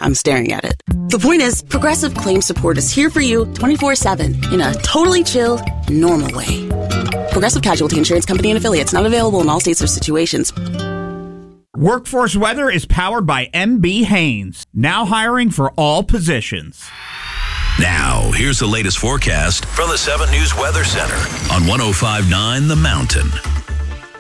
I'm staring at it. The point is, Progressive Claim Support is here for you 24/7 in a totally chill, normal way. Progressive Casualty Insurance Company and Affiliates, not available in all states or situations. Workforce Weather is powered by MB Haynes, now hiring for all positions. Now, here's the latest forecast from the 7 News Weather Center on 105.9 The Mountain.